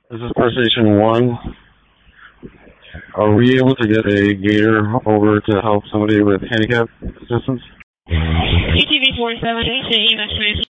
This is First Station 1. Are we able to get a gator over to help somebody with handicap assistance? ATV 47,